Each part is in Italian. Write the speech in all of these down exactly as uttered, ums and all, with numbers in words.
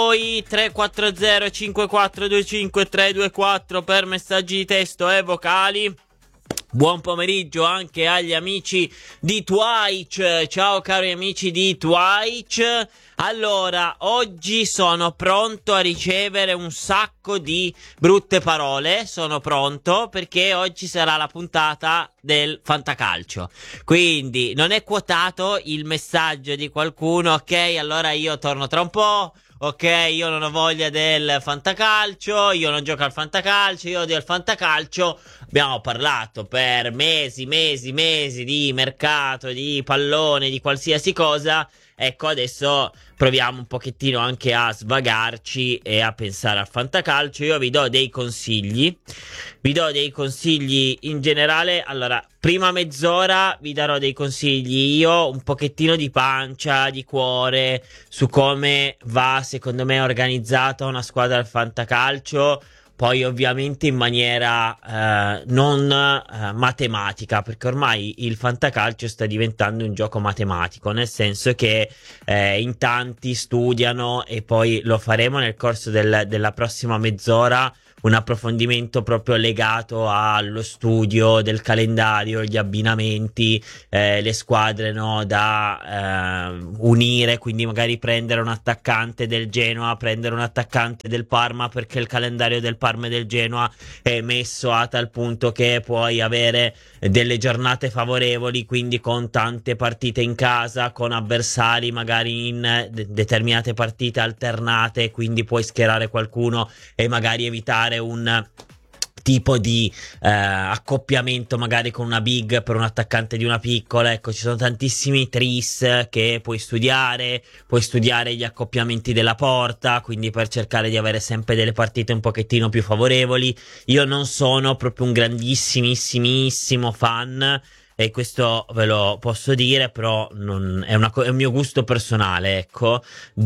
Poi tre quattro zero cinque quattro due cinque tre due quattro per messaggi di testo e vocali. Buon pomeriggio anche agli amici di Twitch. Ciao cari amici di Twitch. Allora, oggi sono pronto a ricevere un sacco di brutte parole. Sono pronto perché oggi sarà la puntata del fantacalcio. Quindi non è quotato il messaggio di qualcuno. Ok, allora io torno tra un po'. Ok, io non ho voglia del fantacalcio, io non gioco al fantacalcio, io odio il fantacalcio. Abbiamo parlato per mesi, mesi, mesi di mercato, di pallone, di qualsiasi cosa. Ecco, adesso proviamo un pochettino anche a svagarci e a pensare al fantacalcio. Io vi do dei consigli. Vi do dei consigli in generale. Allora, prima mezz'ora vi darò dei consigli io, un pochettino di pancia, di cuore, su come va, secondo me, organizzata una squadra al fantacalcio. Poi ovviamente in maniera eh, non eh, matematica, perché ormai il fantacalcio sta diventando un gioco matematico, nel senso che eh, in tanti studiano, e poi lo faremo nel corso del, della prossima mezz'ora, un approfondimento proprio legato allo studio del calendario, gli abbinamenti, eh, le squadre, no, da eh, unire, quindi magari prendere un attaccante del Genoa, prendere un attaccante del Parma, perché il calendario del Parma e del Genoa è messo a tal punto che puoi avere delle giornate favorevoli, quindi con tante partite in casa, con avversari magari in de- determinate partite alternate, quindi puoi schierare qualcuno e magari evitare un tipo di eh, accoppiamento magari con una big per un attaccante di una piccola. Ecco, ci sono tantissimi tris che puoi studiare, puoi studiare gli accoppiamenti della porta, quindi per cercare di avere sempre delle partite un pochettino più favorevoli. Io non sono proprio un grandissimissimo fan, e questo ve lo posso dire, però non, è, una, è un mio gusto personale, ecco,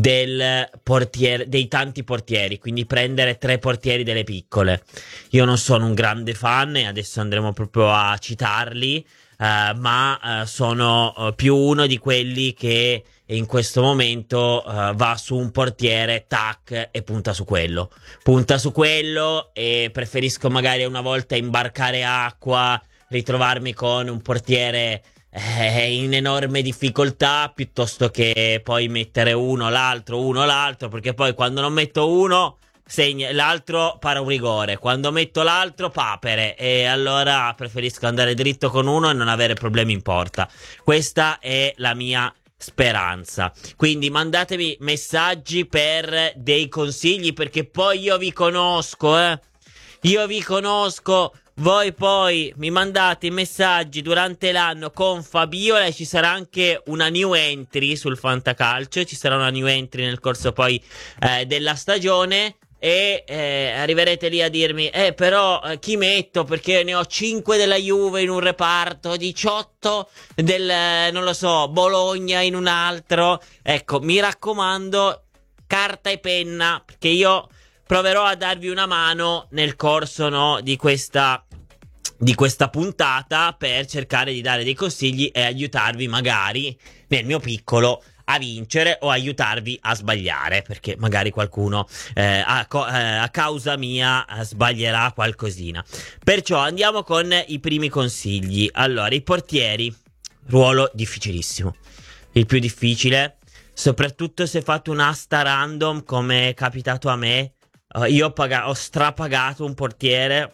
del portiere, dei tanti portieri, quindi prendere tre portieri delle piccole. Io non sono un grande fan e adesso andremo proprio a citarli, eh, ma eh, sono eh, più uno di quelli che in questo momento uh, va su un portiere, tac, e punta su quello. Punta su quello e preferisco magari una volta imbarcare acqua, ritrovarmi con un portiere eh, in enorme difficoltà, piuttosto che poi mettere uno, l'altro, uno, l'altro, perché poi quando non metto uno, segna, l'altro para un rigore, quando metto l'altro papere, e allora preferisco andare dritto con uno e non avere problemi in porta. Questa è la mia speranza. Quindi mandatemi messaggi per dei consigli, perché poi io vi conosco, eh. Io vi conosco. Voi poi mi mandate i messaggi durante l'anno con Fabiola, e ci sarà anche una new entry sul fantacalcio, ci sarà una new entry nel corso poi eh, della stagione, e eh, arriverete lì a dirmi eh però eh, chi metto, perché ne ho cinque della Juve in un reparto, diciotto del eh, non lo so, Bologna in un altro. Ecco, mi raccomando, carta e penna, perché io proverò a darvi una mano nel corso, no, di questa di questa puntata, per cercare di dare dei consigli e aiutarvi magari nel mio piccolo a vincere, o aiutarvi a sbagliare, perché magari qualcuno eh, a, co- eh, a causa mia eh, sbaglierà qualcosina. Perciò andiamo con i primi consigli. Allora, i portieri, ruolo difficilissimo, il più difficile, soprattutto se fate un'asta random come è capitato a me. Uh, io ho, paga- ho strapagato un portiere,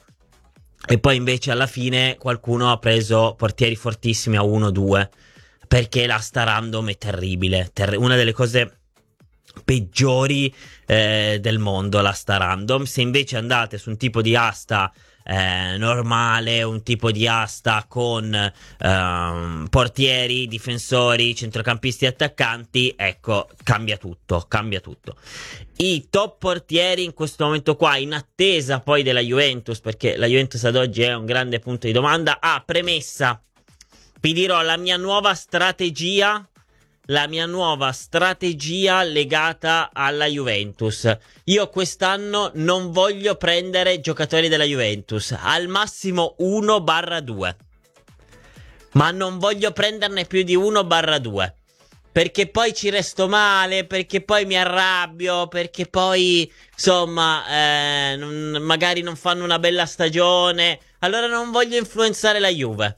e poi invece alla fine qualcuno ha preso portieri fortissimi a uno due, perché l'asta random è terribile, Ter- una delle cose peggiori eh, del mondo, l'asta random. Se invece andate su un tipo di asta eh, normale, un tipo di asta con ehm, portieri, difensori, centrocampisti e attaccanti, ecco, cambia tutto, cambia tutto. I top portieri in questo momento qua, in attesa poi della Juventus, perché la Juventus ad oggi è un grande punto di domanda. Ah, premessa, vi dirò la mia nuova strategia, la mia nuova strategia legata alla Juventus. Io quest'anno non voglio prendere giocatori della Juventus, al massimo uno barra due, ma non voglio prenderne più di uno barra due. perché poi ci resto male, perché poi mi arrabbio, perché poi, insomma, eh, non- magari non fanno una bella stagione. Allora non voglio influenzare la Juve.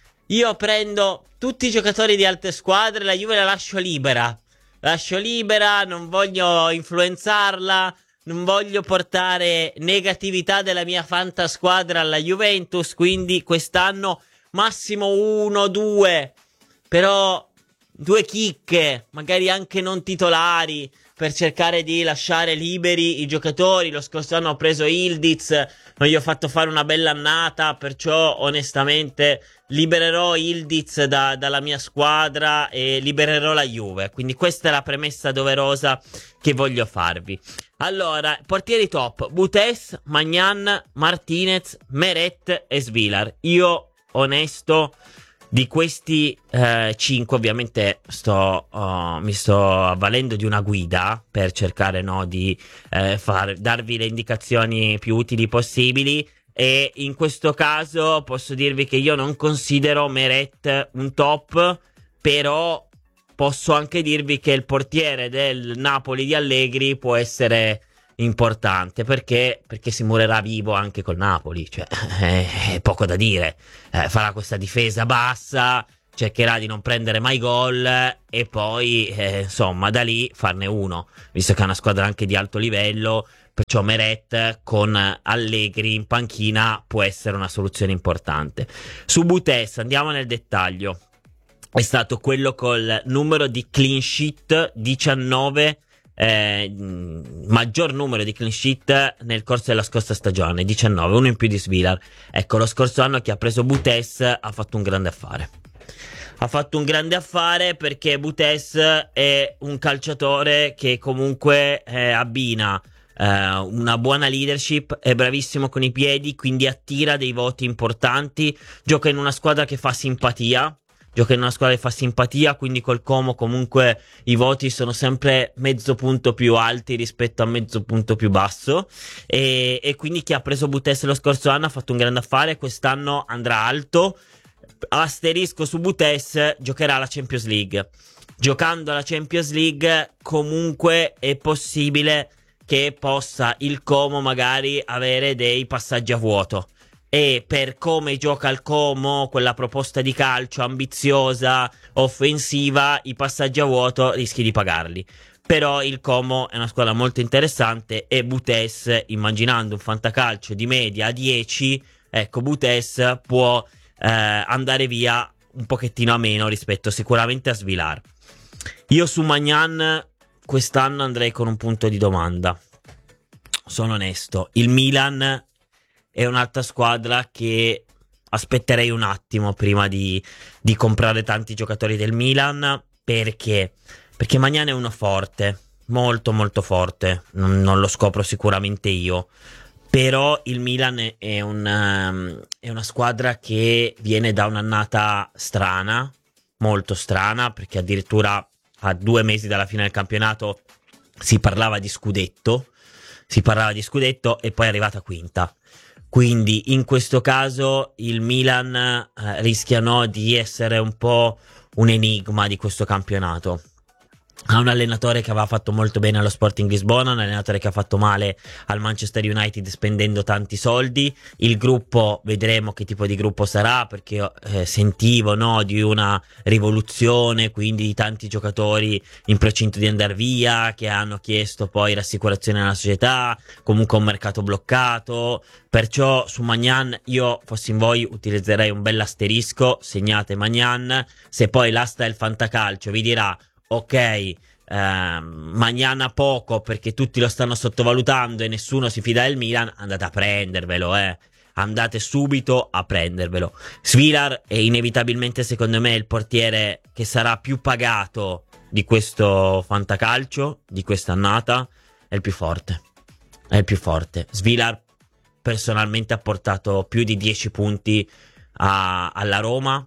Io prendo tutti i giocatori di altre squadre, la Juve la lascio libera. Lascio libera, non voglio influenzarla, non voglio portare negatività della mia fantasquadra alla Juventus, quindi quest'anno massimo uno, due, però due chicche, magari anche non titolari, per cercare di lasciare liberi i giocatori. Lo scorso anno ho preso Ildiz, non gli ho fatto fare una bella annata, perciò onestamente libererò Ildiz da, dalla mia squadra e libererò la Juve. Quindi questa è la premessa doverosa che voglio farvi. Allora, portieri top: Butes, Magnan, Martinez, Meret e Svilar. Io, onesto, di questi eh, cinque ovviamente sto, uh, mi sto avvalendo di una guida per cercare, no, di eh, far, darvi le indicazioni più utili possibili, e in questo caso posso dirvi che io non considero Meret un top, però posso anche dirvi che il portiere del Napoli di Allegri può essere importante, perché perché si morirà vivo anche col Napoli, cioè è, è poco da dire. Eh, farà questa difesa bassa, cercherà di non prendere mai gol e poi eh, insomma da lì farne uno, visto che è una squadra anche di alto livello. Perciò Meret con Allegri in panchina può essere una soluzione importante. Su Butes andiamo nel dettaglio. È stato quello col numero di clean sheet diciannove, Eh, maggior numero di clean sheet nel corso della scorsa stagione, diciannove, uno in più di Svilar. Ecco, lo scorso anno chi ha preso Butes ha fatto un grande affare. Ha fatto un grande affare perché Butes è un calciatore che comunque eh, abbina eh, una buona leadership, è bravissimo con i piedi, quindi attira dei voti importanti, gioca in una squadra che fa simpatia. Gioca in una squadra che fa simpatia, quindi col Como comunque i voti sono sempre mezzo punto più alti rispetto a mezzo punto più basso, e, e quindi chi ha preso Butes lo scorso anno ha fatto un grande affare. Quest'anno andrà alto. Asterisco su Butes: giocherà la Champions League. Giocando alla Champions League comunque è possibile che possa il Como magari avere dei passaggi a vuoto. E per come gioca il Como, quella proposta di calcio ambiziosa, offensiva, i passaggi a vuoto rischi di pagarli. Però il Como è una squadra molto interessante e Butes, immaginando un fantacalcio di media a dieci, ecco, Butes può eh, andare via un pochettino a meno rispetto sicuramente a Svilar. Io su Magnan quest'anno andrei con un punto di domanda. Sono onesto, il Milan è un'altra squadra che aspetterei un attimo prima di, di comprare tanti giocatori del Milan, perché perché Magnan è uno forte, molto molto forte, non, non lo scopro sicuramente io, però il Milan è, è, un, um, è una squadra che viene da un'annata strana, molto strana, perché addirittura a due mesi dalla fine del campionato si parlava di scudetto, si parlava di scudetto e poi è arrivata quinta. Quindi in questo caso il Milan eh, rischia, no, di essere un po' un enigma di questo campionato. Ha un allenatore che aveva fatto molto bene allo Sporting Lisbona, un allenatore che ha fatto male al Manchester United spendendo tanti soldi. Il gruppo, vedremo che tipo di gruppo sarà, perché io eh, sentivo, no, di una rivoluzione, quindi di tanti giocatori in procinto di andare via, che hanno chiesto poi rassicurazione alla società, comunque un mercato bloccato. Perciò su Magnan io, fossi in voi, utilizzerei un bel asterisco, segnate Magnan. Se poi l'asta del fantacalcio vi dirà ok, eh, Magnan ha poco perché tutti lo stanno sottovalutando e nessuno si fida del Milan, andate a prendervelo, eh. Andate subito a prendervelo. Svilar è inevitabilmente, secondo me, il portiere che sarà più pagato di questo fantacalcio, di quest'annata. È il più forte. È il più forte. Svilar personalmente ha portato più di dieci punti a, alla Roma.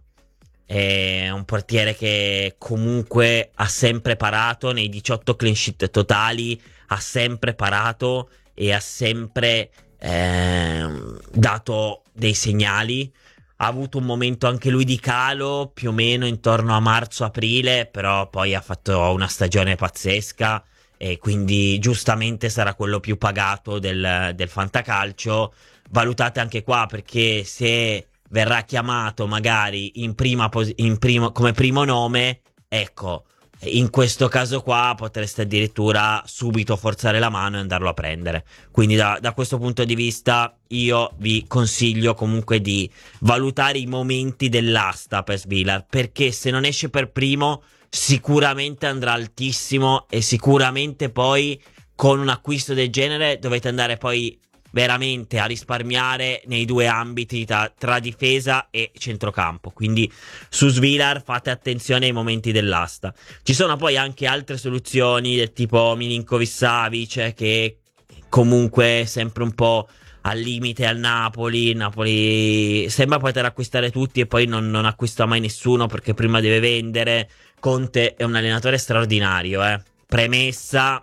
È un portiere che comunque ha sempre parato nei diciotto clean sheet totali, ha sempre parato e ha sempre eh, dato dei segnali. ha avuto un momento anche lui di calo più o meno intorno a marzo-aprile, però poi ha fatto una stagione pazzesca e quindi giustamente sarà quello più pagato del, del fantacalcio. Valutate anche qua, perché se verrà chiamato magari in prima pos- in primo, come primo nome, ecco, in questo caso qua potreste addirittura subito forzare la mano e andarlo a prendere. Quindi da, da questo punto di vista io vi consiglio comunque di valutare i momenti dell'asta per Svilar, perché se non esce per primo sicuramente andrà altissimo e sicuramente poi con un acquisto del genere dovete andare poi veramente a risparmiare nei due ambiti tra, tra difesa e centrocampo. Quindi su Svilar fate attenzione ai momenti dell'asta. Ci sono poi anche altre soluzioni del tipo Milinkovic-Savic, che comunque è sempre un po' al limite al Napoli. Napoli sembra poter acquistare tutti e poi non, non acquista mai nessuno perché prima deve vendere. Conte è un allenatore straordinario, eh. Premessa,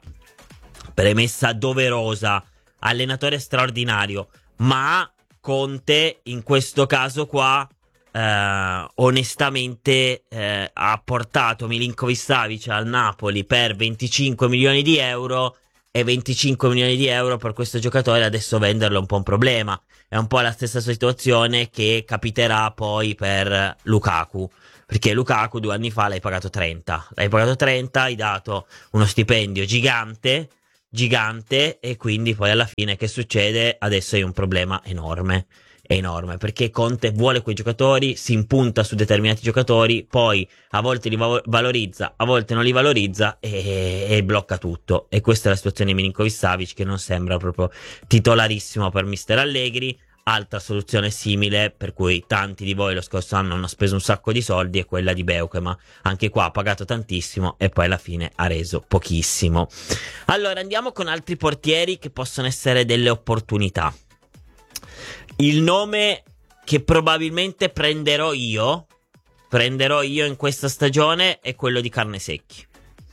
premessa doverosa. Allenatore straordinario, ma Conte in questo caso qua eh, onestamente eh, ha portato Milinkovic-Savic al Napoli per venticinque milioni di euro, e venticinque milioni di euro per questo giocatore adesso venderlo è un po' un problema. È un po' la stessa situazione che capiterà poi per Lukaku, perché Lukaku due anni fa l'hai pagato trenta, l'hai pagato trenta, hai dato uno stipendio gigante gigante e quindi poi alla fine che succede? Adesso hai un problema enorme, enorme, perché Conte vuole quei giocatori, si impunta su determinati giocatori, poi a volte li va- valorizza, a volte non li valorizza e, e blocca tutto. E questa è la situazione di Milinkovic-Savic, che non sembra proprio titolarissimo per mister Allegri. Altra soluzione simile, per cui tanti di voi lo scorso anno hanno speso un sacco di soldi, è quella di Beukema. Anche qua ha pagato tantissimo e poi alla fine ha reso pochissimo. Allora andiamo con altri portieri che possono essere delle opportunità. Il nome che probabilmente prenderò io, prenderò io in questa stagione è quello di Carnesecchi.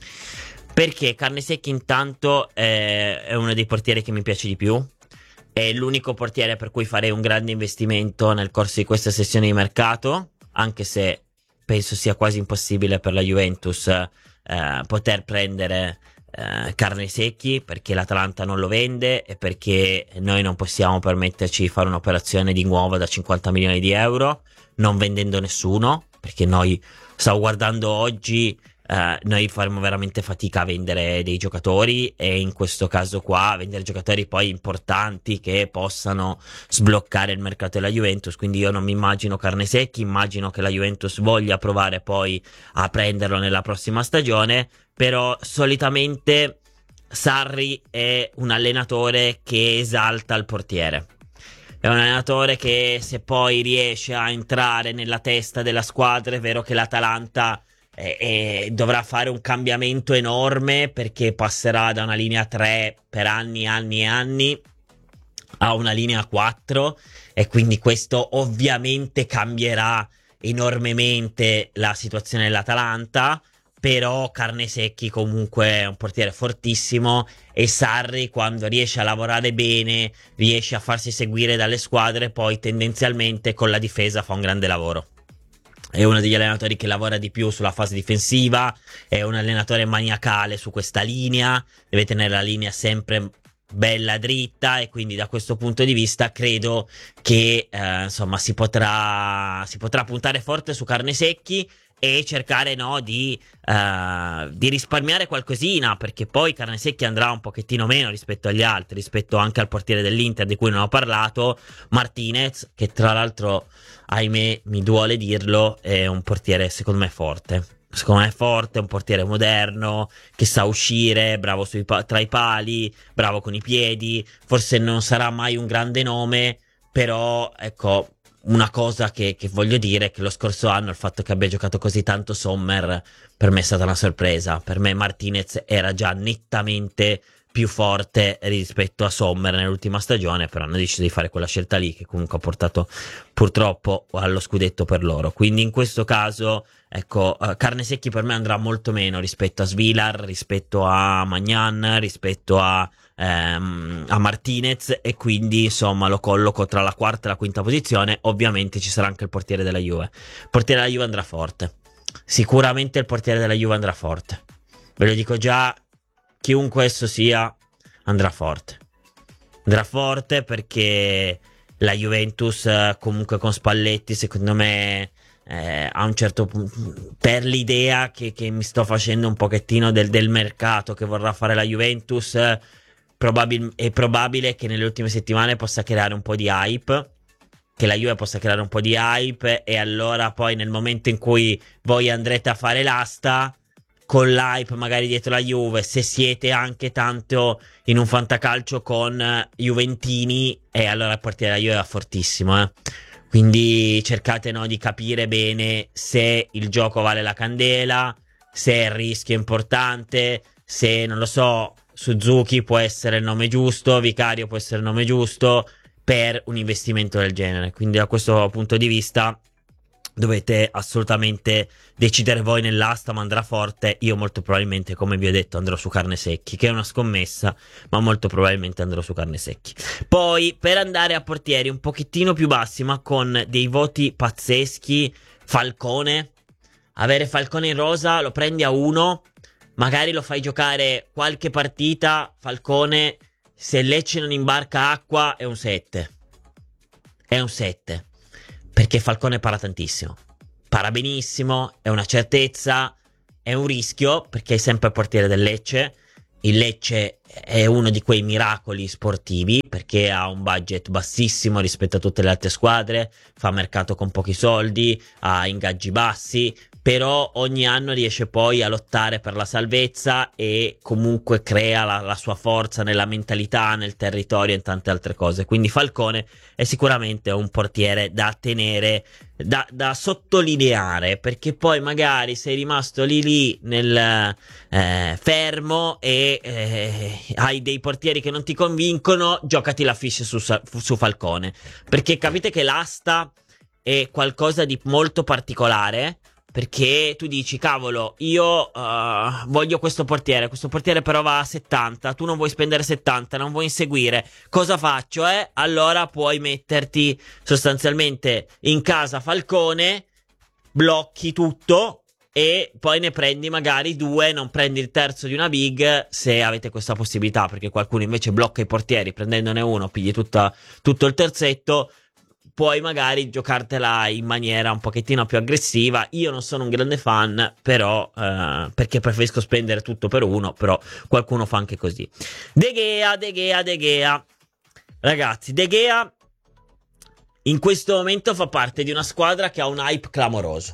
Perché Carnesecchi intanto è, è uno dei portieri che mi piace di più. È l'unico portiere per cui farei un grande investimento nel corso di questa sessione di mercato, anche se penso sia quasi impossibile per la Juventus eh, poter prendere eh, Carnesecchi, perché l'Atalanta non lo vende e perché noi non possiamo permetterci di fare un'operazione di nuovo da cinquanta milioni di euro non vendendo nessuno, perché noi stavo guardando oggi. Uh, noi faremo veramente fatica a vendere dei giocatori, e in questo caso qua vendere giocatori poi importanti che possano sbloccare il mercato della Juventus. Quindi io non mi immagino Carnesecchi, immagino che la Juventus voglia provare poi a prenderlo nella prossima stagione, però solitamente Sarri è un allenatore che esalta il portiere. È un allenatore che, se poi riesce a entrare nella testa della squadra, è vero che l'Atalanta E, e dovrà fare un cambiamento enorme, perché passerà da una linea tre per anni, anni e anni a una linea quattro, e quindi questo ovviamente cambierà enormemente la situazione dell'Atalanta. Però Carnesecchi comunque è un portiere fortissimo, e Sarri, quando riesce a lavorare bene, riesce a farsi seguire dalle squadre, poi tendenzialmente con la difesa fa un grande lavoro. È uno degli allenatori che lavora di più sulla fase difensiva, è un allenatore maniacale su questa linea, deve tenere la linea sempre bella dritta, e quindi da questo punto di vista credo che eh, insomma si potrà, si potrà puntare forte su Carnesecchi e cercare no di, uh, di risparmiare qualcosina, perché poi Carnesecchi andrà un pochettino meno rispetto agli altri, rispetto anche al portiere dell'Inter di cui non ho parlato, Martinez, che tra l'altro, ahimè, mi duole dirlo, è un portiere secondo me forte. Secondo me è forte, è un portiere moderno, che sa uscire, bravo sui pa- tra i pali, bravo con i piedi. Forse non sarà mai un grande nome, però ecco, una cosa che, che voglio dire è che lo scorso anno il fatto che abbia giocato così tanto Sommer per me è stata una sorpresa. Per me Martinez era già nettamente più forte rispetto a Sommer nell'ultima stagione, però hanno deciso di fare quella scelta lì, che comunque ha portato purtroppo allo scudetto per loro. Quindi in questo caso ecco, uh, Carnesecchi per me andrà molto meno rispetto a Svilar, rispetto a Magnan, rispetto a ehm, a Martinez, e quindi insomma lo colloco tra la quarta e la quinta posizione. Ovviamente ci sarà anche il portiere della Juve. Il portiere della Juve andrà forte, sicuramente il portiere della Juve andrà forte, ve lo dico già, chiunque esso sia andrà forte, andrà forte perché la Juventus comunque con Spalletti secondo me eh, a un certo punto, per l'idea che, che mi sto facendo un pochettino del, del mercato che vorrà fare la Juventus, probabil- è probabile che nelle ultime settimane possa creare un po' di hype, che la Juve possa creare un po' di hype, e allora poi nel momento in cui voi andrete a fare l'asta con l'hype magari dietro la Juve, se siete anche tanto in un fantacalcio con Juventini, e allora il portiere della Juve va fortissimo, eh. Quindi cercate, no, di capire bene se il gioco vale la candela, se il rischio è importante, se, non lo so, Suzuki può essere il nome giusto, Vicario può essere il nome giusto per un investimento del genere. Quindi da questo punto di vista dovete assolutamente decidere voi nell'asta, ma andrà forte. Io molto probabilmente, come vi ho detto, andrò su carne secchi, che è una scommessa, ma molto probabilmente andrò su carne secchi. Poi, per andare a portieri un pochettino più bassi, ma con dei voti pazzeschi, Falcone. Avere Falcone in rosa, lo prendi a uno, magari lo fai giocare qualche partita, Falcone, se Lecce non imbarca acqua è un sette. È un sette. Perché Falcone para tantissimo. Para benissimo, è una certezza, è un rischio, perché è sempre il portiere del Lecce. Il Lecce è uno di quei miracoli sportivi, perché ha un budget bassissimo rispetto a tutte le altre squadre, fa mercato con pochi soldi, ha ingaggi bassi, però ogni anno riesce poi a lottare per la salvezza e comunque crea la, la sua forza nella mentalità, nel territorio e in tante altre cose. Quindi Falcone è sicuramente un portiere da tenere, da, da sottolineare, perché poi magari sei rimasto lì lì nel eh, fermo e eh, hai dei portieri che non ti convincono, giocati la fish su, su Falcone, perché capite che l'asta è qualcosa di molto particolare. Perché tu dici, cavolo, io uh, voglio questo portiere, questo portiere però va a settanta, tu non vuoi spendere settanta, non vuoi inseguire, cosa faccio, eh? Allora puoi metterti sostanzialmente in casa Falcone, blocchi tutto e poi ne prendi magari due, non prendi il terzo di una big se avete questa possibilità, perché qualcuno invece blocca i portieri, prendendone uno, pigli tutta, tutto il terzetto. Puoi magari giocartela in maniera un pochettino più aggressiva. Io non sono un grande fan, però eh, perché preferisco spendere tutto per uno, però qualcuno fa anche così. De Gea, De Gea, De Gea. Ragazzi, De Gea in questo momento fa parte di una squadra che ha un hype clamoroso,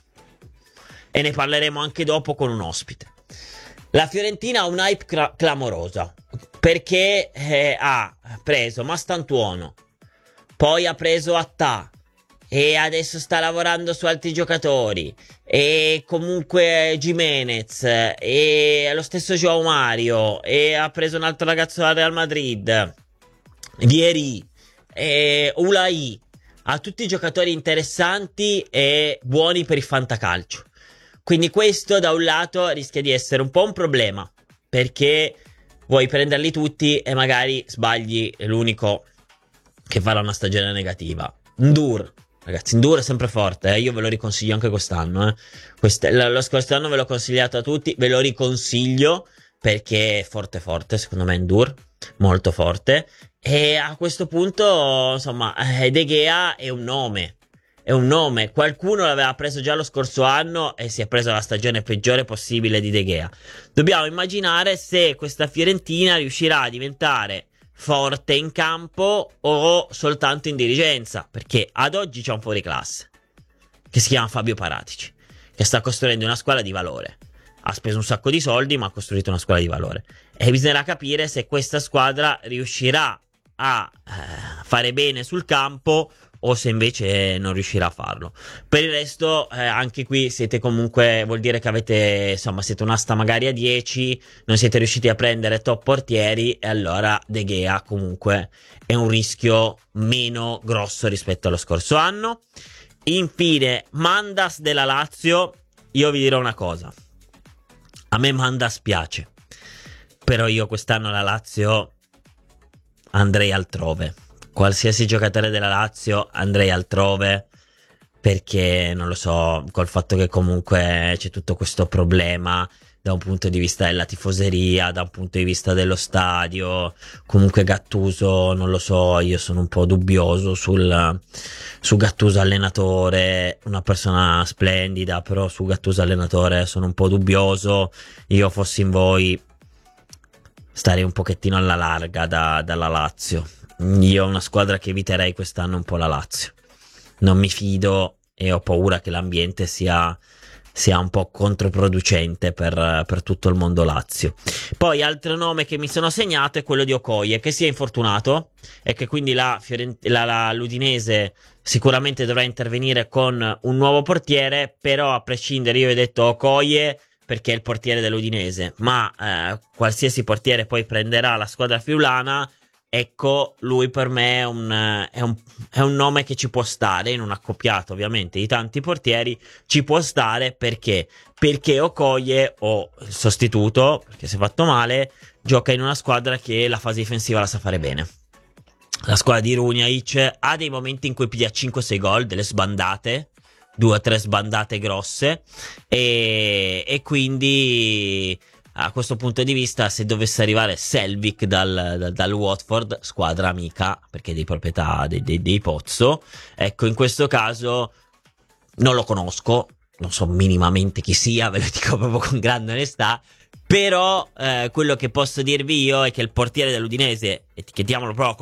e ne parleremo anche dopo con un ospite. La Fiorentina ha un hype cla- clamoroso perché eh, ha preso Mastantuono, poi ha preso Attà e adesso sta lavorando su altri giocatori, e comunque Gimenez e lo stesso Joao Mario, e ha preso un altro ragazzo da Real Madrid, Vieri e Ulai. Ha tutti giocatori interessanti e buoni per il fantacalcio. Quindi questo da un lato rischia di essere un po' un problema, perché vuoi prenderli tutti e magari sbagli l'unico che farà una stagione negativa. Ndur, ragazzi, Ndur è sempre forte, eh? Io ve lo riconsiglio anche quest'anno, eh? Quest- lo scorso anno ve l'ho consigliato a tutti, ve lo riconsiglio perché è forte forte, secondo me Ndur, molto forte. E a questo punto, insomma, eh, De Gea è un nome, è un nome. Qualcuno l'aveva preso già lo scorso anno e si è preso la stagione peggiore possibile di De Gea. Dobbiamo immaginare se questa Fiorentina riuscirà a diventare forte in campo o soltanto in dirigenza, perché ad oggi c'è un fuoriclasse che si chiama Fabio Paratici, che sta costruendo una squadra di valore. Ha speso un sacco di soldi, ma ha costruito una squadra di valore, e bisognerà capire se questa squadra riuscirà a eh, fare bene sul campo o se invece non riuscirà a farlo. Per il resto, eh, anche qui siete comunque, vuol dire che avete, insomma, siete un'asta magari a dieci, non siete riusciti a prendere top portieri, e allora De Gea comunque è un rischio meno grosso rispetto allo scorso anno. Infine, Mandas della Lazio. Io vi dirò una cosa: a me Mandas piace, però io quest'anno la Lazio andrei altrove. Qualsiasi giocatore della Lazio andrei altrove, perché non lo so, col fatto che comunque c'è tutto questo problema da un punto di vista della tifoseria, da un punto di vista dello stadio. Comunque Gattuso, non lo so, io sono un po' dubbioso sul, su Gattuso allenatore, una persona splendida, però su Gattuso allenatore sono un po' dubbioso. Io fossi in voi starei un pochettino alla larga da, dalla Lazio. Io ho una squadra che eviterei quest'anno un po' la Lazio. Non mi fido e ho paura che l'ambiente sia, sia un po' controproducente per, per tutto il mondo Lazio. Poi altro nome che mi sono segnato è quello di Okoye, che si è infortunato e che quindi la, Fiorent- la, la l'Udinese sicuramente dovrà intervenire con un nuovo portiere, però a prescindere io ho detto Okoye perché è il portiere dell'Udinese, ma eh, qualsiasi portiere poi prenderà la squadra friulana. Ecco, lui per me è un, è, un, è un nome che ci può stare in un accoppiato ovviamente di tanti portieri, ci può stare perché? Perché Okoye, o il sostituto, perché si è fatto male, gioca in una squadra che la fase difensiva la sa fare bene. La squadra di Runjaic ha dei momenti in cui piglia cinque sei gol, delle sbandate, due o tre sbandate grosse, e, e quindi a questo punto di vista, se dovesse arrivare Selvik dal, dal, dal Watford, squadra amica perché è di proprietà dei, dei, dei Pozzo, ecco, in questo caso non lo conosco, non so minimamente chi sia, ve lo dico proprio con grande onestà, però eh, quello che posso dirvi io è che il portiere dell'Udinese, etichetiamolo proprio